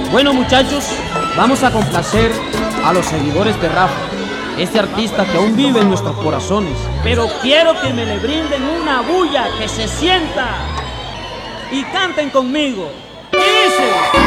Bueno, muchachos, vamos a complacer a los seguidores de Rafa, este artista que aún vive en nuestros corazones. Pero quiero que me le brinden una bulla, que se sienta y canten conmigo. Dice...